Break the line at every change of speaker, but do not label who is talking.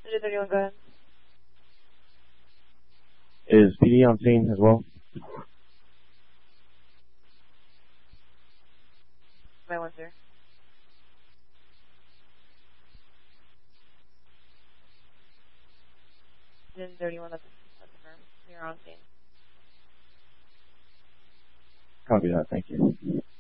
31, go ahead.
Is PD on scene as well?
My one, sir. Then 31, that's confirmed. You're on scene.
Copy that, thank you.